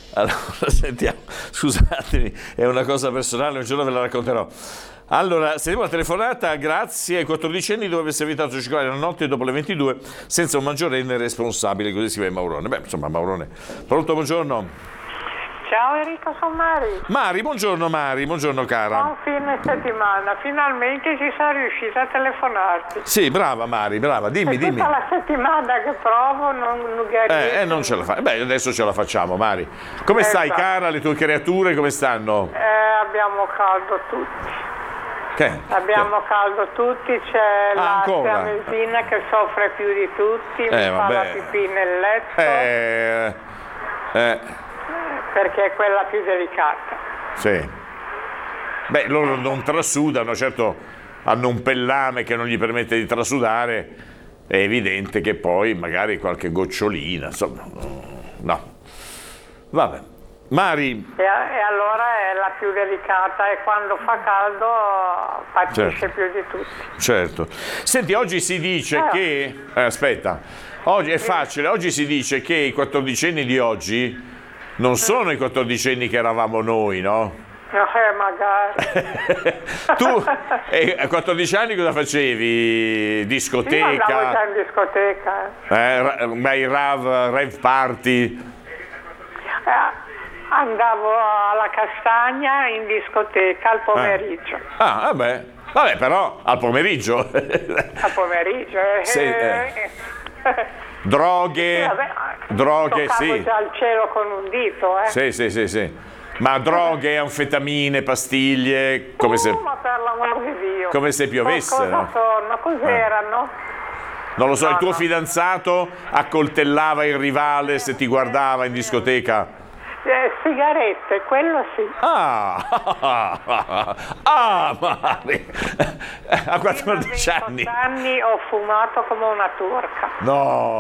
Allora, sentiamo, scusatemi, è una cosa personale, un giorno ve la racconterò. Allora, sentiamo la telefonata, grazie ai 14enni dove avesse evitato di giocare la notte dopo le 22 senza un maggiorenne responsabile, così si vede Maurone. Beh, insomma, Maurone. Pronto, buongiorno. Ciao Enrico, sono Mari. Mari, buongiorno cara. Buon fine settimana, finalmente ci sono riuscita a telefonarti. Sì, brava Mari, brava, dimmi. Tutta la settimana che provo non riesco. Non ce la fai. Beh, adesso ce la facciamo, Mari. Come stai, cara? Le tue creature come stanno? Abbiamo caldo tutti. Abbiamo caldo tutti, c'è la ancora? Mesina che soffre più di tutti, mi fa la pipì nel letto. Perché è quella più delicata. Sì. Beh, loro non trasudano, certo hanno un pellame che non gli permette di trasudare, è evidente che poi magari qualche gocciolina, insomma, no. Vabbè. Mari. E allora è la più delicata e quando fa caldo patisce più di tutti. Certo. Senti, oggi si dice che... aspetta, oggi è facile, oggi si dice che i 14enni di oggi non sono i 14enni che eravamo noi, no? Magari. Tu a 14 anni cosa facevi? Discoteca? Io andavo già in discoteca. Mai rave party? Andavo alla Castagna in discoteca al pomeriggio. Vabbè, però al pomeriggio. Al pomeriggio. Droghe, toccavo sì. già il cielo con un dito, Sì. Ma droghe, anfetamine, pastiglie, come se... ma per l'amor di Dio. Come se piovesse, cosa no? sono? Cos'erano? Non lo so, il tuo fidanzato accoltellava il rivale se ti guardava in discoteca? Sigarette, quello sì. Mari. A 14 anni. A 18 anni ho fumato come una turca. No.